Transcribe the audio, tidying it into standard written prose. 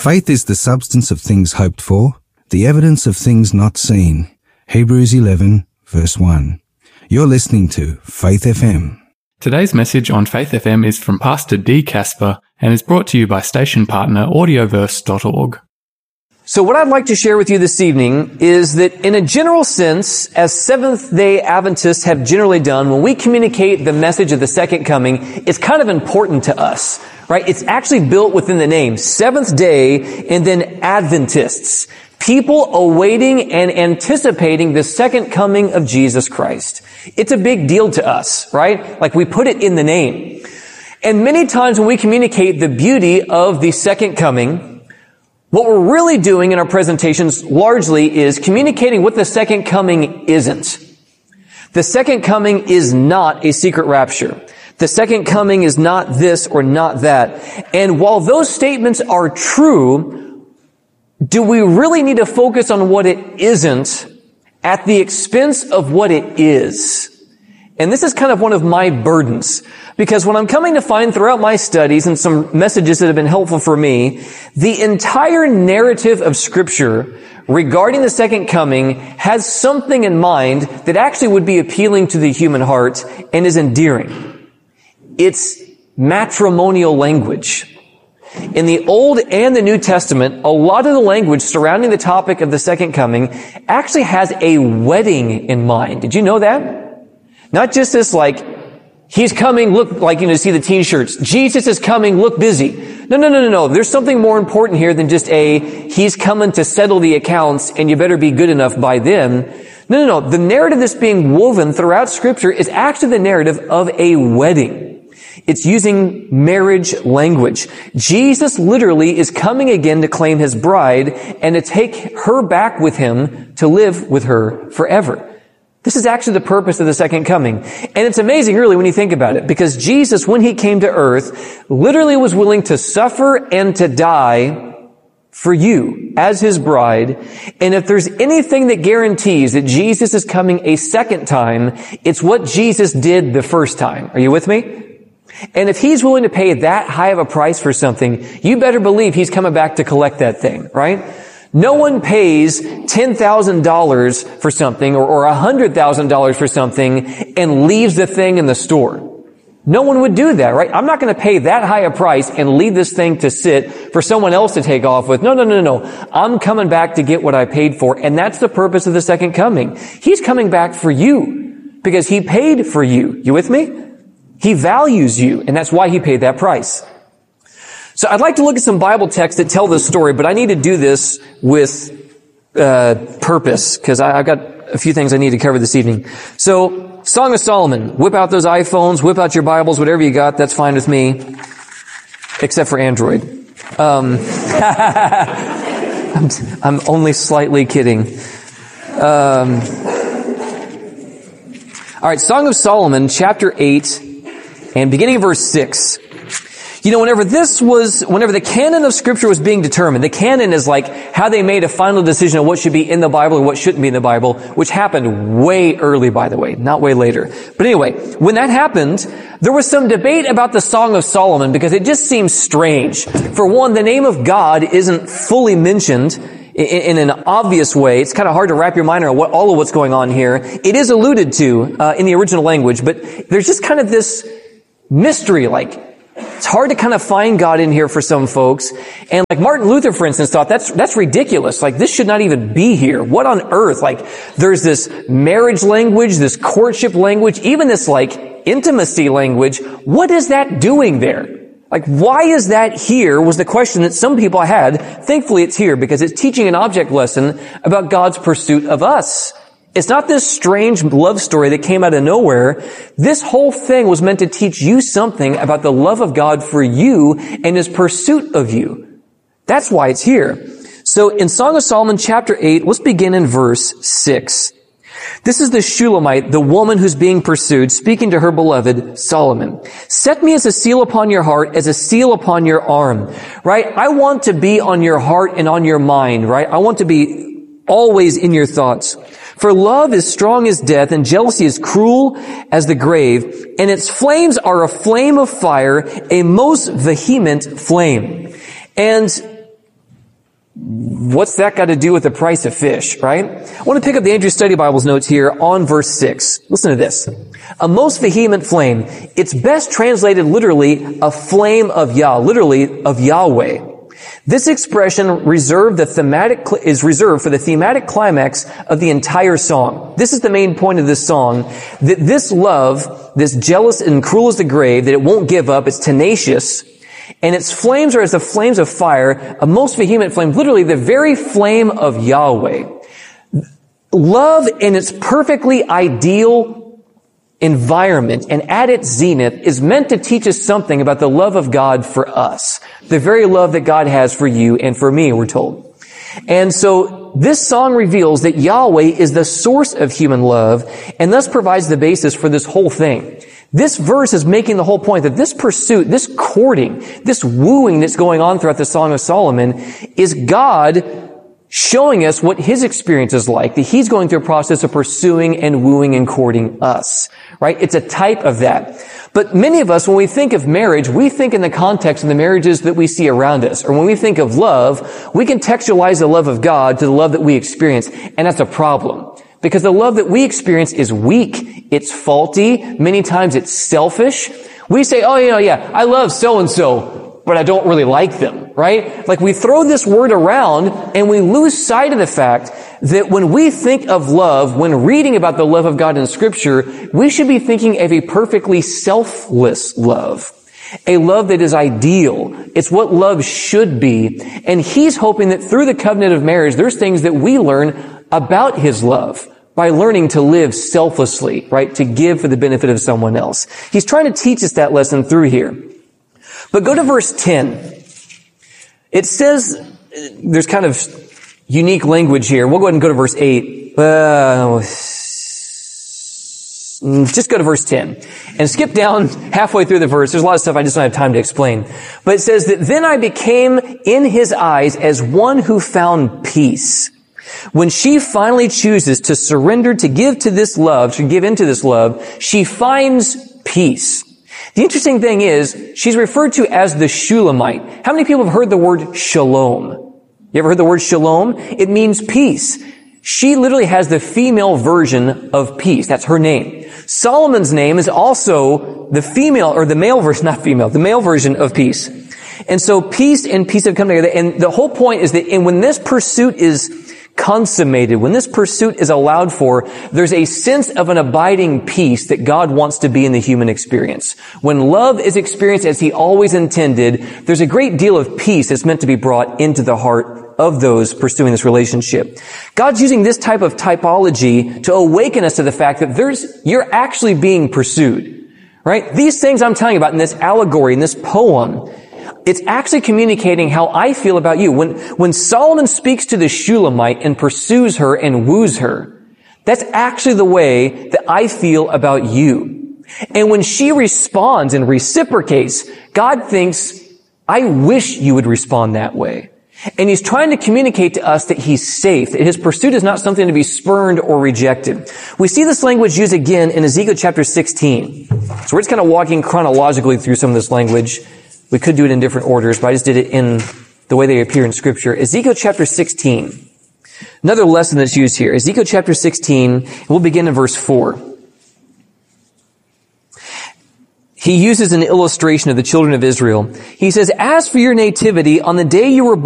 Faith is the substance of things hoped for, the evidence of things not seen. Hebrews 11, verse 1. You're listening to Faith FM. Today's message on Faith FM is from Pastor D. Casper and is brought to you by station partner audioverse.org. So what I'd like to share with you this evening is that in a general sense, as Seventh-day Adventists have generally done, when we communicate the message of the second coming, it's kind of important to us, right? It's actually built within the name, Seventh Day and then Adventists. People awaiting and anticipating the second coming of Jesus Christ. It's a big deal to us, right? Like we put it in the name. And many times when we communicate the beauty of the second coming, what we're really doing in our presentations largely is communicating what the second coming isn't. The second coming is not a secret rapture. The second coming is not this or not that. And while those statements are true, do we really need to focus on what it isn't at the expense of what it is? And this is kind of one of my burdens, because when I'm coming to find throughout my studies and some messages that have been helpful for me, the entire narrative of Scripture regarding the second coming has something in mind that actually would be appealing to the human heart and is endearing. It's matrimonial language. In the Old and the New Testament, a lot of the language surrounding the topic of the second coming actually has a wedding in mind. Did you know that? Not just this like, he's coming, look, like, you see the t-shirts. Jesus is coming, look busy. No. There's something more important here than just he's coming to settle the accounts and you better be good enough by then. No. The narrative that's being woven throughout Scripture is actually the narrative of a wedding. It's using marriage language. Jesus literally is coming again to claim his bride and to take her back with him to live with her forever. This is actually the purpose of the second coming. And it's amazing, really, when you think about it, because Jesus, when he came to earth, literally was willing to suffer and to die for you as his bride. And if there's anything that guarantees that Jesus is coming a second time, it's what Jesus did the first time. Are you with me? And if he's willing to pay that high of a price for something, you better believe he's coming back to collect that thing, right? No one pays $10,000 for something or $100,000 for something and leaves the thing in the store. No one would do that, right? I'm not going to pay that high a price and leave this thing to sit for someone else to take off with. No. I'm coming back to get what I paid for. And that's the purpose of the second coming. He's coming back for you because he paid for you. You with me? He values you, and that's why he paid that price. So I'd like to look at some Bible texts that tell this story, but I need to do this with purpose, because I've got a few things I need to cover this evening. So, Song of Solomon. Whip out those iPhones, whip out your Bibles, whatever you got, that's fine with me. Except for Android. I'm only slightly kidding. Alright, Song of Solomon, chapter 8, and beginning of verse 6. You know, whenever the canon of Scripture was being determined, the canon is like how they made a final decision of what should be in the Bible and what shouldn't be in the Bible, which happened way early, by the way, not way later. But anyway, when that happened, there was some debate about the Song of Solomon because it just seems strange. For one, the name of God isn't fully mentioned in an obvious way. It's kind of hard to wrap your mind around all of what's going on here. It is alluded to in the original language, but there's just kind of this mystery, like, it's hard to kind of find God in here for some folks. And like Martin Luther, for instance, thought that's ridiculous. Like, this should not even be here. What on earth? Like, there's this marriage language, this courtship language, even this like intimacy language. What is that doing there? Like, why is that here was the question that some people had. Thankfully, it's here because it's teaching an object lesson about God's pursuit of us. It's not this strange love story that came out of nowhere. This whole thing was meant to teach you something about the love of God for you and his pursuit of you. That's why it's here. So in Song of Solomon chapter 8, let's begin in verse 6. This is the Shulamite, the woman who's being pursued, speaking to her beloved Solomon. Set me as a seal upon your heart, as a seal upon your arm. Right? I want to be on your heart and on your mind, right? I want to be always in your thoughts. For love is strong as death, and jealousy is cruel as the grave, and its flames are a flame of fire, a most vehement flame. And What's that got to do with the price of fish, right? I want to pick up the Andrew Study Bible's notes here on verse 6. Listen to this. A most vehement flame. It's best translated literally, a flame of Yah, literally of Yahweh. This expression is reserved for the thematic climax of the entire song. This is the main point of this song, that this love, this jealous and cruel as the grave, that it won't give up, it's tenacious, and its flames are as the flames of fire, a most vehement flame, literally the very flame of Yahweh. Love in its perfectly ideal environment and at its zenith is meant to teach us something about the love of God for us. The very love that God has for you and for me, we're told. And so this song reveals that Yahweh is the source of human love and thus provides the basis for this whole thing. This verse is making the whole point that this pursuit, this courting, this wooing that's going on throughout the Song of Solomon is God showing us what his experience is like, that he's going through a process of pursuing and wooing and courting us, right? It's a type of that. But many of us, when we think of marriage, we think in the context of the marriages that we see around us. Or when we think of love, we contextualize the love of God to the love that we experience. And that's a problem. Because the love that we experience is weak. It's faulty. Many times it's selfish. We say, oh, yeah, I love so-and-so, but I don't really like them, right? Like we throw this word around and we lose sight of the fact that when we think of love, when reading about the love of God in Scripture, we should be thinking of a perfectly selfless love. A love that is ideal. It's what love should be. And he's hoping that through the covenant of marriage, there's things that we learn about his love by learning to live selflessly, right? To give for the benefit of someone else. He's trying to teach us that lesson through here. But go to verse 10. It says, there's kind of unique language here. We'll go ahead and go to verse 8. Just go to verse 10 and skip down halfway through the verse. There's a lot of stuff I just don't have time to explain. But it says that then I became in his eyes as one who found peace. When she finally chooses to surrender, to give to this love, to give into this love, she finds peace. The interesting thing is, she's referred to as the Shulamite. How many people have heard the word shalom? You ever heard the word shalom? It means peace. She literally has the female version of peace. That's her name. Solomon's name is also the female, or the male version, not female, the male version of peace. And so peace and peace have come together. And the whole point is that when this pursuit is consummated, when this pursuit is allowed for, there's a sense of an abiding peace that God wants to be in the human experience. When love is experienced as he always intended, there's a great deal of peace that's meant to be brought into the heart of those pursuing this relationship. God's using this type of typology to awaken us to the fact that you're actually being pursued, right? These things I'm telling you about in this allegory, in this poem, it's actually communicating how I feel about you. When Solomon speaks to the Shulamite and pursues her and woos her, that's actually the way that I feel about you. And when she responds and reciprocates, God thinks, I wish you would respond that way. And he's trying to communicate to us that he's safe, that his pursuit is not something to be spurned or rejected. We see this language used again in Ezekiel chapter 16. So we're just kind of walking chronologically through some of this language. We could do it in different orders, but I just did it in the way they appear in Scripture. Ezekiel chapter 16. Another lesson that's used here. Ezekiel chapter 16, we'll begin in verse 4. He uses an illustration of the children of Israel. He says, as for your nativity, on the day you were born,